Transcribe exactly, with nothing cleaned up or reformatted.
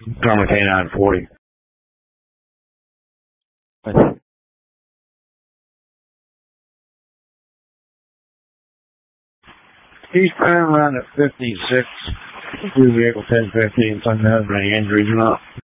Karma K nine forty. He's running around at fifty-six. Blue vehicle ten fifteen. Something has any injuries or not.